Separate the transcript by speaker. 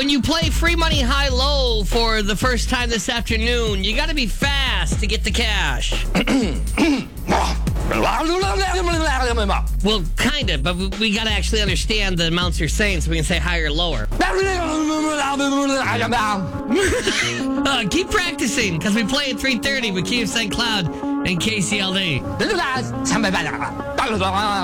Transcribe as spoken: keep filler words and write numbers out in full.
Speaker 1: when you play free money high-low for the first time this afternoon, you got to be fast to get the cash. Well, kind of, but we got to actually understand the amounts you're saying so we can say higher or lower. uh, keep practicing, because we play at three thirty with Kiev Saint Cloud and K C L D.